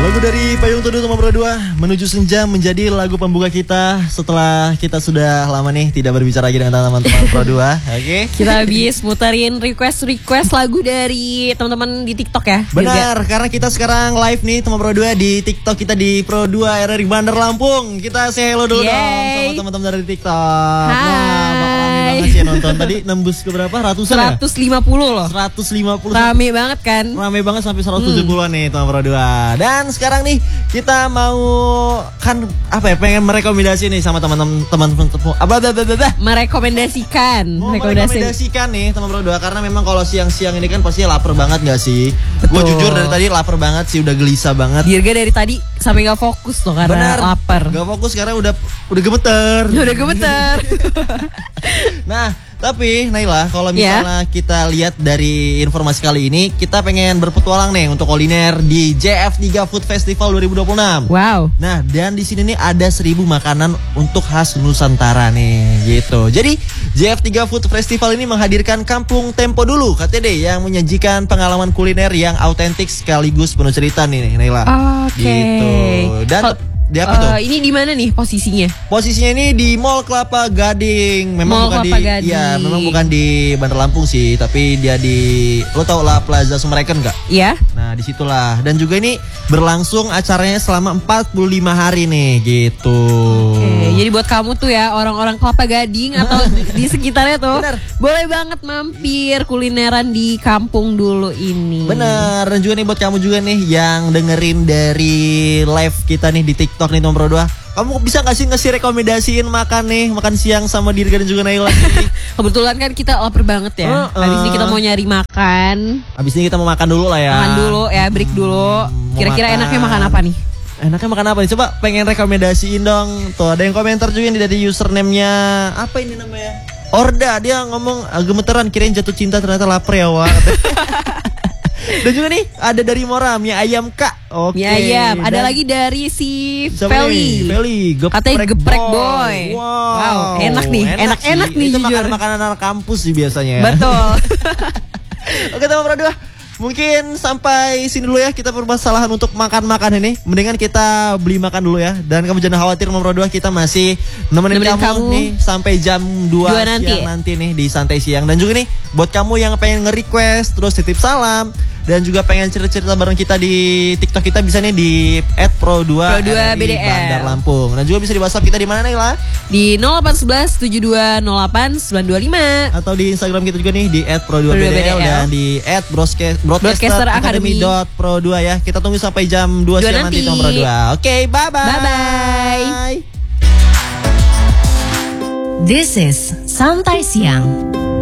Lagu dari Payung Teduh Nomor 2 Menuju Senja menjadi lagu pembuka kita setelah kita sudah lama nih tidak berbicara lagi dengan teman-teman Pro 2. Oke. Kita habis muterin request lagu dari teman-teman di TikTok ya. Benar, juga. Karena kita sekarang live nih teman Pro 2 di TikTok kita di Pro 2 RRI Bandar Lampung. Kita say hello dulu dong sama teman-teman dari TikTok. Hai. Nah, bakal rame banget sih nonton. Tadi nembus ke berapa? Ratusan 150 ya? loh. 150. Rame banget kan? Rame banget sampai 170-an nih teman Pro 2. Dan sekarang nih kita mau kan apa ya, pengen merekomendasi nih sama teman-teman merekomendasikan nih teman Pro 2 karena memang kalau siang-siang ini kan pasti lapar banget gak sih? Gue jujur dari tadi lapar banget sih, udah gelisah banget. Dirga dari tadi sampai gak fokus loh karena lapar. Gak fokus karena udah gemeter. Udah gemeter. Nah, tapi Naila, kalau misalnya kita lihat dari informasi kali ini, kita pengen berpetualang nih untuk kuliner di JF3 Food Festival 2026. Wow. Nah, dan di sini nih ada 1000 makanan untuk khas Nusantara nih, gitu. Jadi JF3 Food Festival ini menghadirkan Kampung Tempo Dulu KTD yang menyajikan pengalaman kuliner yang autentik sekaligus penuh cerita nih, Naila. Oke. Gitu. Dan di apa tuh? Ini di mana nih posisinya? Posisinya ini di Mall Kelapa Gading. Memang Mall bukan Kelapa Gading. Iya, memang bukan di Bandar Lampung sih, tapi dia di, lo tau lah Plaza Sumereken enggak? Iya. Nah, disitulah. Dan juga ini berlangsung acaranya selama 45 hari nih, gitu. Oke, jadi buat kamu tuh ya orang-orang Kelapa Gading atau di sekitarnya tuh, boleh banget mampir kulineran di kampung dulu ini. Bener. Dan juga nih buat kamu juga nih yang dengerin dari live kita nih di TikTok nih Nomor 2. Kamu bisa gak sih ngasih rekomendasiin makan siang sama Dirga dan juga Naila nih? Kebetulan kan kita lapar banget ya. Habis ini kita mau nyari makan. Habis ini kita mau makan dulu lah ya. Makan dulu ya, break dulu. Kira-kira enaknya makan apa nih? Enaknya makan apa nih? Coba pengen rekomendasiin dong. Tuh ada yang komentar juga nih dari username-nya. Apa ini namanya? Orda, dia ngomong gemeteran, kirain jatuh cinta ternyata lapar ya Wak. Dan juga nih ada dari Mora, mie ayam Kak. Oke. Mie ayam. Ada lagi dari si Feli. Katanya geprek boy. Wow, enak nih. Enak-enak nih itu jujur. Makanan anak kampus sih biasanya ya. Betul. Oke teman Pro 2. Mungkin sampai sini dulu ya kita permasalahan untuk makan-makan ini. Mendingan kita beli makan dulu ya. Dan kamu jangan khawatir Nomor 2, kita masih nemenin kamu nih sampai jam 2 siang nanti nih di Santai Siang. Dan juga nih buat kamu yang pengen nge-request terus titip salam dan juga pengen cerita-cerita bareng kita di TikTok kita bisa nih di @pro2BDL Bandar Lampung. Dan juga bisa di WhatsApp kita di mana nih lah? Di 0811 7208 925. Atau di Instagram kita juga nih di @pro2BDL dan di @broadcasteracademy.pro2 ya. Kita tunggu sampai jam 2 siang nanti Nomor 2. Oke, bye-bye. Bye-bye. This is Santai Siang.